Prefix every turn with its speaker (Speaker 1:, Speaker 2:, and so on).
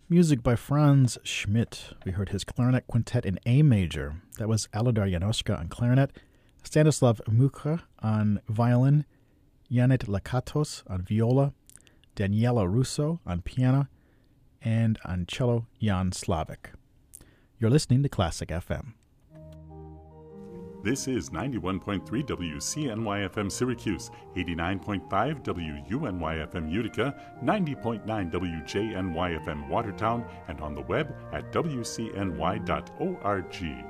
Speaker 1: Music by Franz Schmidt. We heard his clarinet quintet in A major. That was Aladar Janoschka on clarinet, Stanislav Mucha on violin, Yannet Lakatos on viola, Daniela Russo on piano, and on cello, Jan Slavik. You're listening to Classic FM.
Speaker 2: This is 91.3 WCNY-FM Syracuse, 89.5 WUNY-FM Utica, 90.9 WJNY-FM Watertown, and on the web at wcny.org.